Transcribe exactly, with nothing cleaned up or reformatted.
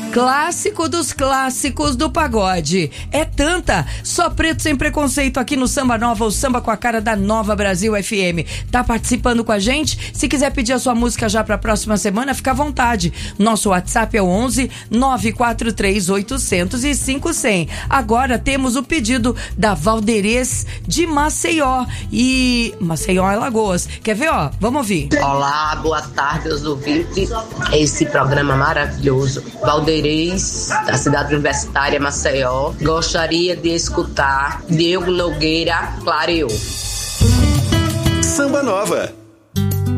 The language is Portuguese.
Clássico dos clássicos do pagode. É tanta. Só preto sem preconceito aqui no Samba Nova, o samba com a cara da Nova Brasil F M. Tá participando com a gente? Se quiser pedir a sua música já pra próxima semana, fica à vontade. Nosso WhatsApp é o onze nove quatro três oito zero zero cinco zero zero. Agora temos o pedido da Valderez de Maceió. E Maceió, Alagoas. Quer ver, ó? Vamos ouvir. Olá, boa tarde aos ouvintes. Esse programa maravilhoso. Valderez, da cidade universitária Maceió. Gostaria de escutar Diego Nogueira, Clareou. Samba Nova.